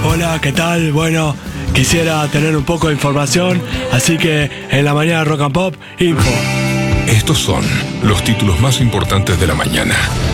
Hola, ¿qué tal? Bueno, quisiera tener un poco de información, así que en la mañana Rock and Pop, info. Estos son los títulos más importantes de la mañana.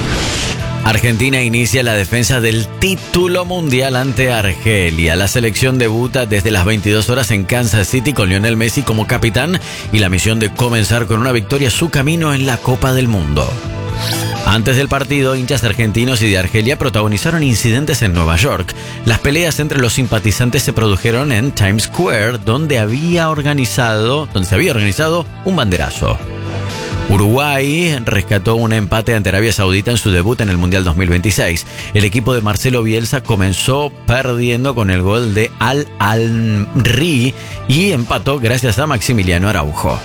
Argentina inicia la defensa del título mundial ante Argelia. La selección debuta desde las 22 horas en Kansas City con Lionel Messi como capitán y la misión de comenzar con una victoria su camino en la Copa del Mundo. Antes del partido, hinchas argentinos y de Argelia protagonizaron incidentes en Nueva York. Las peleas entre los simpatizantes se produjeron en Times Square, donde se había organizado un banderazo. Uruguay rescató un empate ante Arabia Saudita en su debut en el Mundial 2026. El equipo de Marcelo Bielsa comenzó perdiendo con el gol de Al-Amri y empató gracias a Maximiliano Araujo.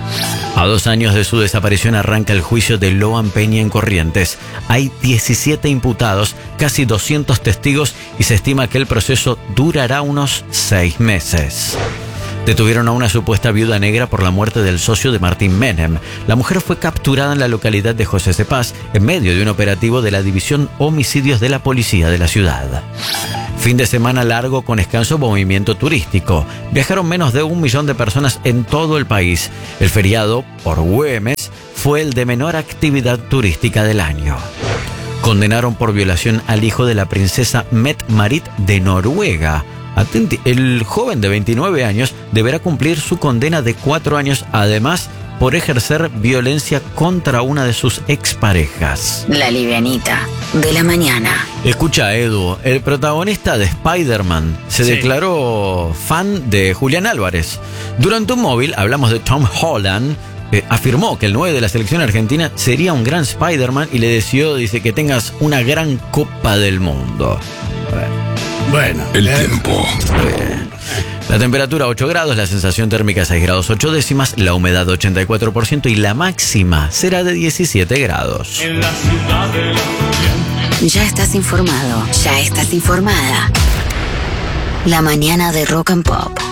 A 2 años de su desaparición arranca el juicio de Loan Peña en Corrientes. Hay 17 imputados, casi 200 testigos y se estima que el proceso durará unos 6 meses. Detuvieron a una supuesta viuda negra por la muerte del socio de Martín Menem. La mujer fue capturada en la localidad de José Cepaz en medio de un operativo de la División Homicidios de la Policía de la ciudad. Fin de semana largo con escaso movimiento turístico. Viajaron menos de 1 millón de personas en todo el país. El feriado, por Güemes, fue el de menor actividad turística del año. Condenaron por violación al hijo de la princesa Mette-Marit de Noruega. El joven de 29 años deberá cumplir su condena de 4 años, además por ejercer violencia contra una de sus exparejas. La livianita de la mañana. Escucha, Edu, el protagonista de Spider-Man se declaró fan de Julián Álvarez. Durante un móvil, hablamos de Tom Holland, afirmó que el 9 de la selección argentina sería un gran Spider-Man y le deseó, dice, que tengas una gran Copa del Mundo. Bueno, el tiempo. La temperatura 8 grados, la sensación térmica 6 grados 8 décimas, la humedad 84% y la máxima será de 17 grados. Ya estás informado, ya estás informada. La mañana de Rock and Pop.